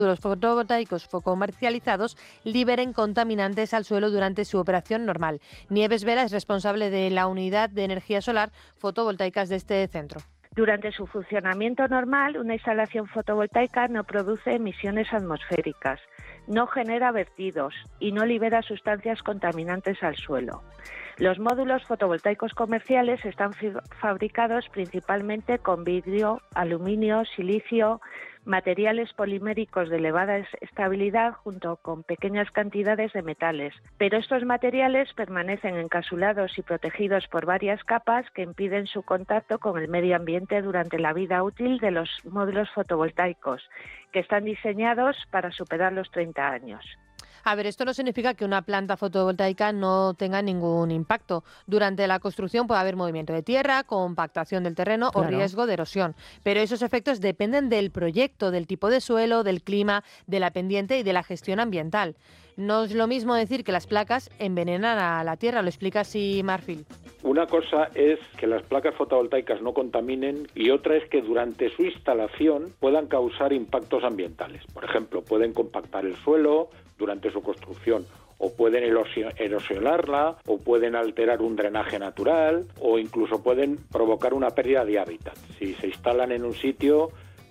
los fotovoltaicos comercializados liberen contaminantes al suelo durante su operación normal. Nieves Vera es responsable de la unidad de energía solar fotovoltaicas de este centro. Durante su funcionamiento normal, una instalación fotovoltaica no produce emisiones atmosféricas, no genera vertidos y no libera sustancias contaminantes al suelo. Los módulos fotovoltaicos comerciales están fabricados principalmente con vidrio, aluminio, silicio, materiales poliméricos de elevada estabilidad junto con pequeñas cantidades de metales. Pero estos materiales permanecen encapsulados y protegidos por varias capas que impiden su contacto con el medio ambiente durante la vida útil de los módulos fotovoltaicos, que están diseñados para superar los 30 años. A ver, esto no significa que una planta fotovoltaica no tenga ningún impacto. Durante la construcción puede haber movimiento de tierra, compactación del terreno o riesgo de erosión. Pero esos efectos dependen del proyecto, del tipo de suelo, del clima, de la pendiente y de la gestión ambiental. No es lo mismo decir que las placas envenenan a la tierra, lo explica así Marfil. Una cosa es que las placas fotovoltaicas no contaminen y otra es que durante su instalación puedan causar impactos ambientales. Por ejemplo, pueden compactar el suelo durante su construcción, o pueden erosionarla, o pueden alterar un drenaje natural, o incluso pueden provocar una pérdida de hábitat si se instalan en un sitio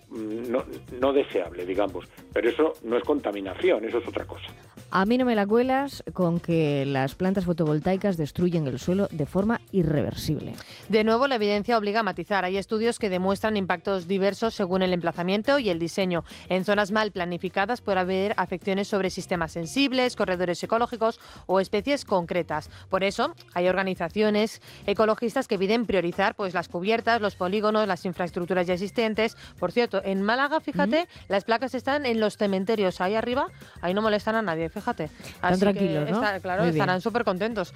no deseable, digamos. Pero eso no es contaminación, eso es otra cosa. A mí no me la cuelas con que las plantas fotovoltaicas destruyen el suelo de forma irreversible. De nuevo, la evidencia obliga a matizar. Hay estudios que demuestran impactos diversos según el emplazamiento y el diseño. En zonas mal planificadas puede haber afecciones sobre sistemas sensibles, corredores ecológicos o especies concretas. Por eso, hay organizaciones ecologistas que piden priorizar pues, las cubiertas, los polígonos, las infraestructuras ya existentes. Por cierto, en Málaga, fíjate, las placas están en los cementerios ahí arriba, ahí no molestan a nadie, fíjate. Están tranquilos, ¿no? Claro, estarán súper contentos.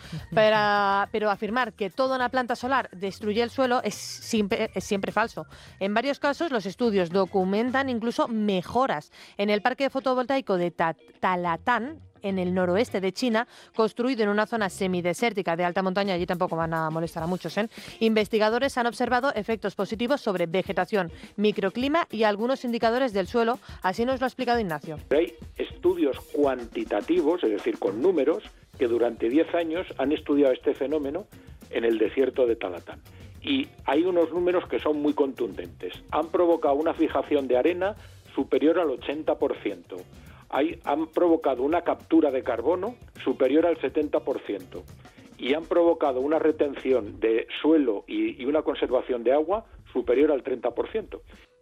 Pero afirmar que toda una planta solar destruye el suelo es siempre falso. En varios casos, los estudios documentan incluso mejoras. En el parque fotovoltaico de Talatán, en el noroeste de China, construido en una zona semidesértica de alta montaña, allí tampoco van a molestar a muchos, investigadores han observado efectos positivos sobre vegetación, microclima y algunos indicadores del suelo, así nos lo ha explicado Ignacio. Hay estudios cuantitativos, es decir, con números, que durante 10 años han estudiado este fenómeno en el desierto de Talatán. Y hay unos números que son muy contundentes. Han provocado una fijación de arena superior al 80%. Han provocado una captura de carbono superior al 70% y han provocado una retención de suelo y una conservación de agua superior al 30%.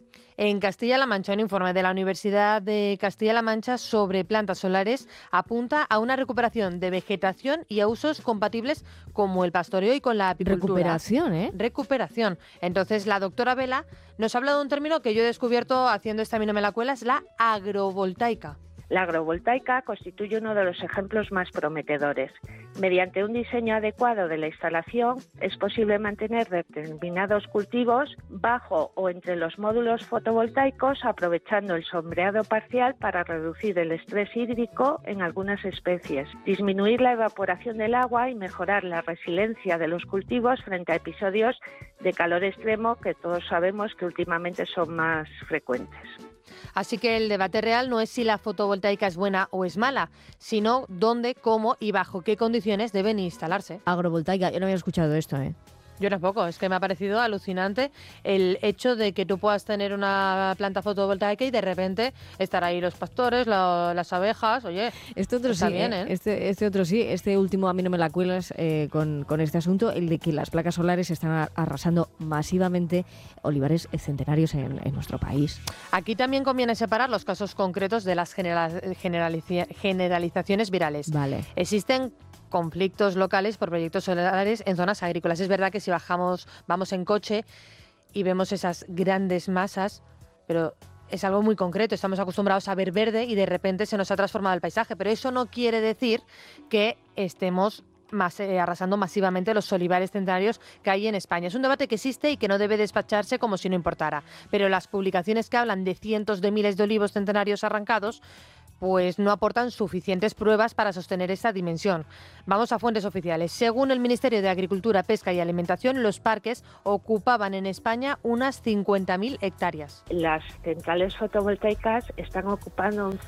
En Castilla-La Mancha, un informe de la Universidad de Castilla-La Mancha sobre plantas solares apunta a una recuperación de vegetación y a usos compatibles como el pastoreo y con la apicultura. Recuperación, ¿eh? Recuperación. Entonces, la doctora Vela nos habla de un término que yo he descubierto haciendo esta mí no me la cuela, es la agrovoltaica. La agrovoltaica constituye uno de los ejemplos más prometedores. Mediante un diseño adecuado de la instalación, es posible mantener determinados cultivos bajo o entre los módulos fotovoltaicos, aprovechando el sombreado parcial para reducir el estrés hídrico en algunas especies, disminuir la evaporación del agua y mejorar la resiliencia de los cultivos frente a episodios de calor extremo que todos sabemos que últimamente son más frecuentes. Así que el debate real no es si la fotovoltaica es buena o es mala, sino dónde, cómo y bajo qué condiciones deben instalarse. Agrovoltaica, yo no había escuchado esto, ¿eh? Yo tampoco, es que me ha parecido alucinante el hecho de que tú puedas tener una planta fotovoltaica y de repente estar ahí los pastores, las abejas, oye, este otro está sí, bien, ¿eh? Este otro sí, este último a mí no me la cuelas con este asunto, el de que las placas solares están arrasando masivamente olivares centenarios en nuestro país. Aquí también conviene separar los casos concretos de las generalizaciones virales. Vale. Existen conflictos locales por proyectos solares en zonas agrícolas. Es verdad que si vamos en coche y vemos esas grandes masas, pero es algo muy concreto. Estamos acostumbrados a ver verde y de repente se nos ha transformado el paisaje, pero eso no quiere decir que estemos arrasando masivamente los olivares centenarios que hay en España. Es un debate que existe y que no debe despacharse como si no importara. Pero las publicaciones que hablan de cientos de miles de olivos centenarios arrancados pues no aportan suficientes pruebas para sostener esta dimensión. Vamos a fuentes oficiales. Según el Ministerio de Agricultura, Pesca y Alimentación, los parques ocupaban en España unas 50.000 hectáreas. Las centrales fotovoltaicas están ocupando un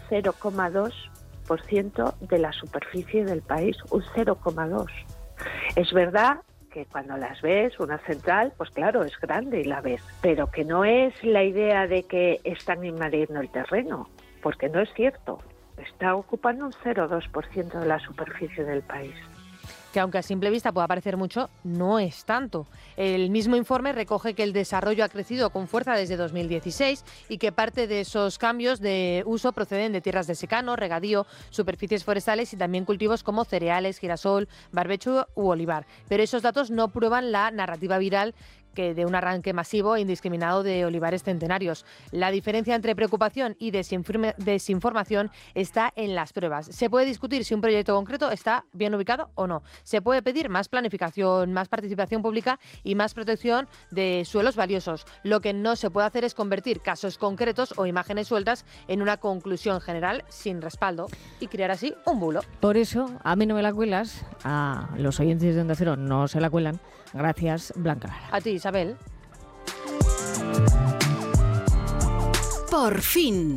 0,2% de la superficie del país, un 0,2%. Es verdad que cuando las ves, una central, pues claro, es grande y la ves, pero que no es la idea de que están invadiendo el terreno, porque no es cierto. Está ocupando un 0,2% de la superficie del país. Que aunque a simple vista pueda parecer mucho, no es tanto. El mismo informe recoge que el desarrollo ha crecido con fuerza desde 2016 y que parte de esos cambios de uso proceden de tierras de secano, regadío, superficies forestales y también cultivos como cereales, girasol, barbecho u olivar. Pero esos datos no prueban la narrativa viral que de un arranque masivo e indiscriminado de olivares centenarios. La diferencia entre preocupación y desinformación está en las pruebas. Se puede discutir si un proyecto concreto está bien ubicado o no. Se puede pedir más planificación, más participación pública y más protección de suelos valiosos. Lo que no se puede hacer es convertir casos concretos o imágenes sueltas en una conclusión general sin respaldo y crear así un bulo. Por eso, a mí no me la cuelas, a los oyentes de Onda Cero no se la cuelan. Gracias, Blanca Lara. A ti, Isabel. Por fin.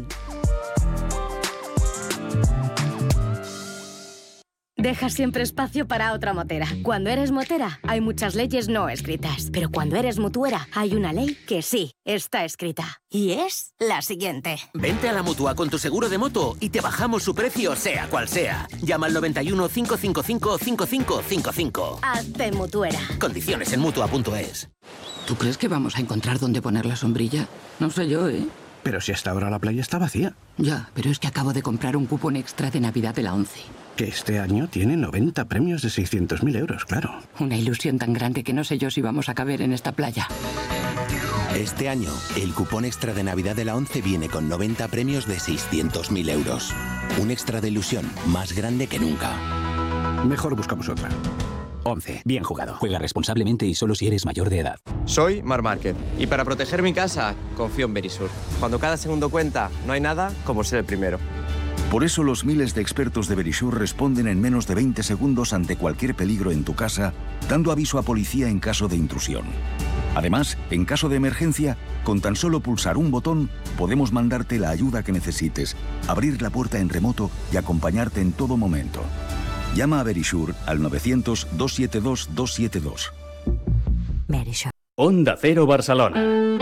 Deja siempre espacio para otra motera. Cuando eres motera, hay muchas leyes no escritas. Pero cuando eres mutuera, hay una ley que sí está escrita. Y es la siguiente. Vente a la Mutua con tu seguro de moto y te bajamos su precio, sea cual sea. Llama al 91 555 5555. Hazte mutuera. Condiciones en Mutua.es. ¿Tú crees que vamos a encontrar dónde poner la sombrilla? No sé yo, ¿eh? Pero si hasta ahora la playa está vacía. Ya, pero es que acabo de comprar un cupón extra de Navidad de la ONCE. Que este año tiene 90 premios de 600.000 euros, claro. Una ilusión tan grande que no sé yo si vamos a caber en esta playa. Este año, el cupón extra de Navidad de la ONCE viene con 90 premios de 600.000 euros. Un extra de ilusión más grande que nunca. Mejor buscamos otra. ONCE. Bien jugado. Juega responsablemente y solo si eres mayor de edad. Soy Marc Márquez y para proteger mi casa confío en Verisur. Cuando cada segundo cuenta, no hay nada como ser el primero. Por eso los miles de expertos de Verisur responden en menos de 20 segundos ante cualquier peligro en tu casa, dando aviso a policía en caso de intrusión. Además, en caso de emergencia, con tan solo pulsar un botón, podemos mandarte la ayuda que necesites, abrir la puerta en remoto y acompañarte en todo momento. Llama a Verisur al 900-272-272. Verisur. Onda Cero Barcelona.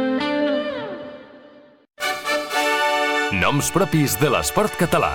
Noms propis de l'esport català.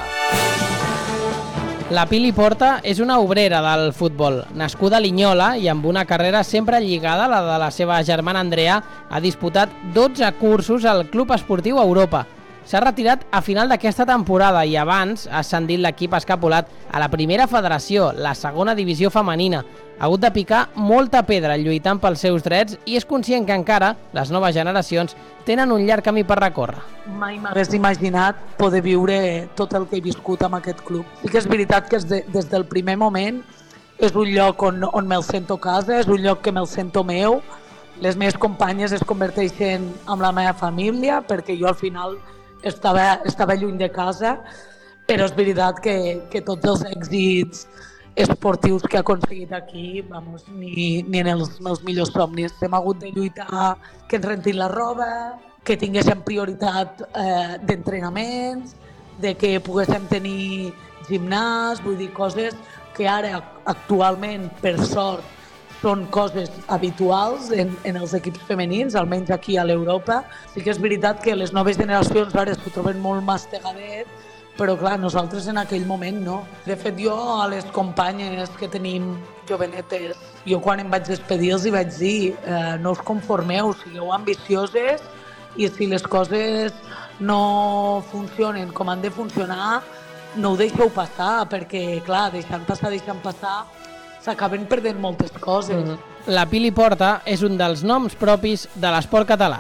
La Pili Porta és una obrera del futbol. Nascuda a Linyola i amb una carrera sempre lligada a la de la seva germana Andrea, ha disputat 12 cursos al Club Esportiu Europa. S'ha retirat a final d'aquesta temporada i abans ha ascendit l'equip escapolat a la primera federació, la segona divisió femenina. Ha hagut de picar molta pedra lluitant pels seus drets i és conscient que encara les noves generacions tenen un llarg camí per recórrer. Mai m'hagués imaginat poder viure tot el que he viscut amb aquest club. Sí que és veritat que des del primer moment és un lloc on me'l sento casa, és un lloc que me'l sento meu. Les meves companyes es converteixen en la meva família perquè jo al final estava lluny de casa, però és veritat que tots els èxits esportius que ha aconseguit aquí, ni en els meus millors somnis. Hem hagut de lluitar que ens rentin la roba, que tinguéssim prioritat d'entrenaments, de que poguéssim tenir gimnàs, vull dir, coses que ara actualment, per sort, són coses habituals en els equips femenins, almenys aquí a l'Europa. Sí que és veritat que les noves generacions ara s'ho troben molt mastegadet, però clar, nosaltres en aquell moment no. De fet, jo a les companyes que tenim jovenetes, jo quan em vaig despedir els hi vaig dir no us conformeu, sigueu ambicioses i si les coses no funcionen com han de funcionar, no ho deixeu passar, perquè clar, deixant passar, s'acaben perdent moltes coses. La Pili Porta és un dels noms propis de l'esport català.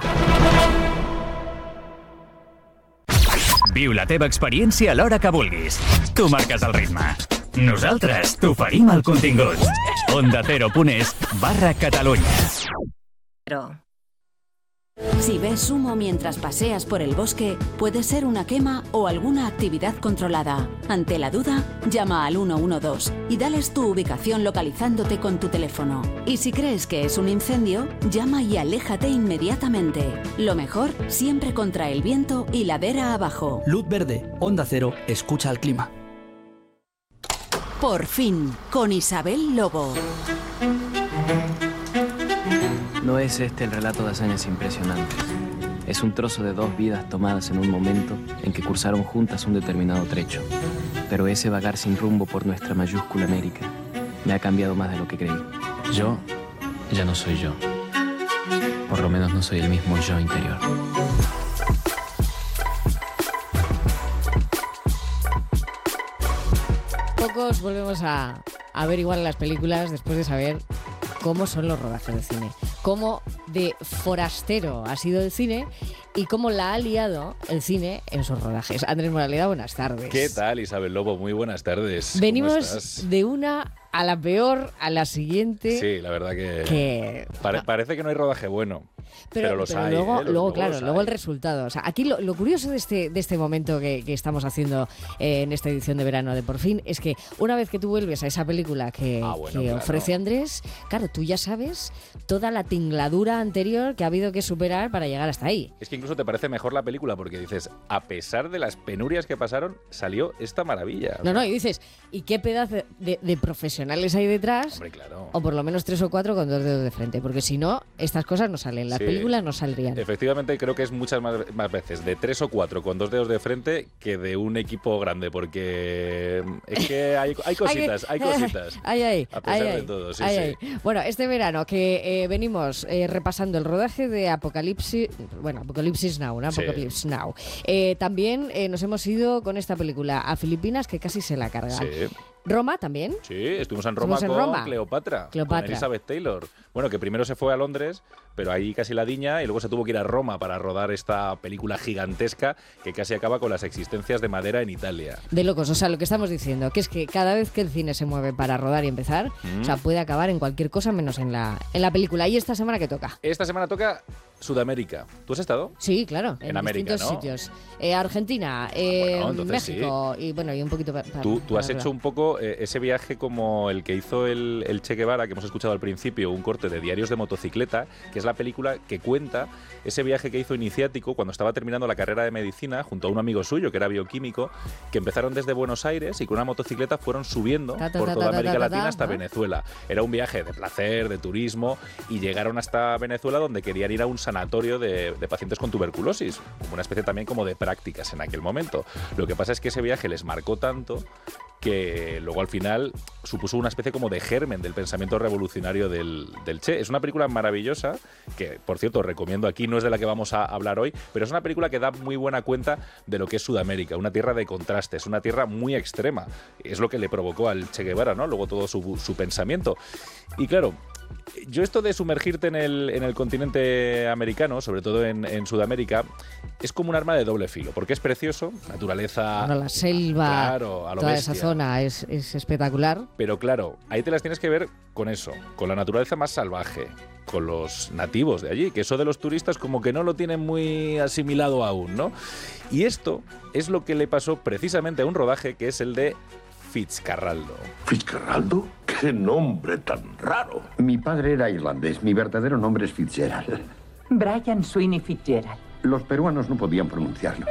Viu la teva experiència a l'hora que vulguis. Tu marques el ritme. Nosaltres t'oferim el contingut. OndaCero.es/Catalunya. Si ves humo mientras paseas por el bosque, puede ser una quema o alguna actividad controlada. Ante la duda, llama al 112 y dales tu ubicación localizándote con tu teléfono. Y si crees que es un incendio, llama y aléjate inmediatamente. Lo mejor, siempre contra el viento y ladera abajo. Luz verde, Onda Cero, escucha al clima. Por fin, con Isabel Lobo. No es este el relato de hazañas impresionantes. Es un trozo de 2 vidas tomadas en un momento en que cursaron juntas un determinado trecho. Pero ese vagar sin rumbo por nuestra mayúscula América me ha cambiado más de lo que creí. Yo ya no soy yo. Por lo menos no soy el mismo yo interior. Pocos volvemos a averiguar las películas después de saber cómo son los rodajes de cine, cómo de forastero ha sido el cine y cómo la ha liado el cine en sus rodajes. Andrés Moraleda, buenas tardes. ¿Qué tal, Isabel Lobo? Muy buenas tardes. Venimos de una a la peor, a la siguiente. Sí, la verdad que parece que no hay rodaje bueno, pero los hay. Luego el resultado. O sea, aquí lo curioso de este momento que estamos haciendo en esta edición de verano de Por Fin es que una vez que tú vuelves a esa película que ofrece Andrés, claro, tú ya sabes toda la tingladura anterior que ha habido que superar para llegar hasta ahí. Es que incluso te parece mejor la película porque dices, a pesar de las penurias que pasaron, salió esta maravilla. Y dices, ¿y qué pedazo de profesionales hay detrás? Hombre, claro. O por lo menos 3 o 4 con 2 dedos de frente, porque si no, estas cosas no salen, las películas no saldrían. Efectivamente, creo que es muchas más veces de 3 o 4 con 2 dedos de frente que de un equipo grande, porque es que hay cositas, hay cositas. A pesar de todo, sí. Bueno, este verano que venimos repasando el rodaje de Apocalipsis Now, ¿no? Apocalypse Now. También nos hemos ido con esta película a Filipinas, que casi se la cargan. Sí. ¿Roma también? Sí, estuvimos en Roma con Cleopatra, con Elizabeth Taylor. Bueno, que primero se fue a Londres, pero ahí casi la diña, y luego se tuvo que ir a Roma para rodar esta película gigantesca que casi acaba con las existencias de madera en Italia. De locos, o sea, lo que estamos diciendo, que es que cada vez que el cine se mueve para rodar y empezar, o sea, puede acabar en cualquier cosa menos en la película. ¿Y esta semana qué toca? Esta semana toca Sudamérica. ¿Tú has estado? Sí, claro, en América, distintos sitios. Argentina, México y un poquito para Tú has hecho un poco ese viaje como el que hizo el Che Guevara, que hemos escuchado al principio, un corte de Diarios de motocicleta, que es la película que cuenta ese viaje que hizo iniciático cuando estaba terminando la carrera de medicina junto a un amigo suyo que era bioquímico, que empezaron desde Buenos Aires y con una motocicleta fueron subiendo por toda América Latina hasta Venezuela. Era un viaje de placer, de turismo, y llegaron hasta Venezuela, donde querían ir a un sanatorio de pacientes con tuberculosis, como una especie también como de prácticas en aquel momento. Lo que pasa es que ese viaje les marcó tanto que luego al final supuso una especie como de germen del pensamiento revolucionario del Che. Es una película maravillosa que, por cierto, recomiendo aquí, no es de la que vamos a hablar hoy, pero es una película que da muy buena cuenta de lo que es Sudamérica, una tierra de contrastes, una tierra muy extrema. Es lo que le provocó al Che Guevara, ¿no? Luego todo su pensamiento. Y claro, yo esto de sumergirte en el continente americano, sobre todo en Sudamérica, es como un arma de doble filo, porque es precioso, naturaleza... Bueno, la selva, claro, a lo toda bestia. Esa zona es espectacular. Pero claro, ahí te las tienes que ver con eso, con la naturaleza más salvaje, con los nativos de allí, que eso de los turistas como que no lo tienen muy asimilado aún, ¿no? Y esto es lo que le pasó precisamente a un rodaje que es el de Fitzcarraldo. ¿Fitzcarraldo? ¡Qué nombre tan raro! Mi padre era irlandés, mi verdadero nombre es Fitzgerald. Brian Sweeney Fitzgerald. Los peruanos no podían pronunciarlo.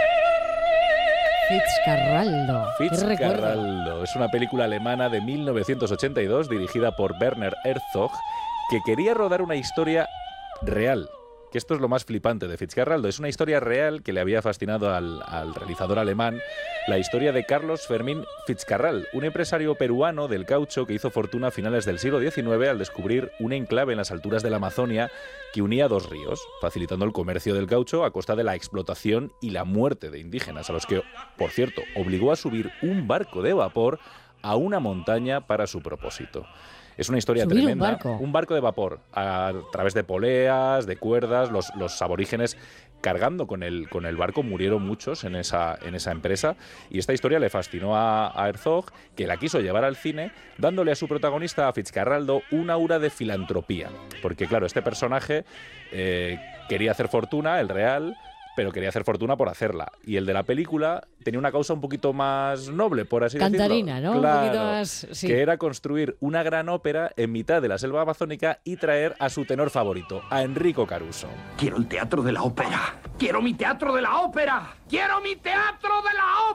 Fitzcarraldo. Fitzcarraldo es una película alemana de 1982 dirigida por Werner Herzog, que quería rodar una historia real. Que esto es lo más flipante de Fitzcarraldo. Es una historia real que le había fascinado al realizador alemán, la historia de Carlos Fermín Fitzcarral, un empresario peruano del caucho que hizo fortuna a finales del siglo XIX al descubrir un enclave en las alturas de la Amazonia que unía 2 ríos, facilitando el comercio del caucho a costa de la explotación y la muerte de indígenas, a los que, por cierto, obligó a subir un barco de vapor a una montaña para su propósito. Es una historia tremenda. Un barco de vapor, a través de poleas, de cuerdas. Los aborígenes cargando con el barco. Murieron muchos en esa empresa, y esta historia le fascinó a Herzog, que la quiso llevar al cine, dándole a su protagonista, a Fitzcarraldo, una aura de filantropía. Porque claro, este personaje quería hacer fortuna, el real, pero quería hacer fortuna por hacerla. Y el de la película tenía una causa un poquito más noble, por así decirlo. Cantarina, ¿no? Claro, un poquito más, sí. Que era construir una gran ópera en mitad de la selva amazónica y traer a su tenor favorito, a Enrico Caruso. Quiero el teatro de la ópera. ¡Quiero mi teatro de la ópera! ¡Quiero mi teatro de la ópera!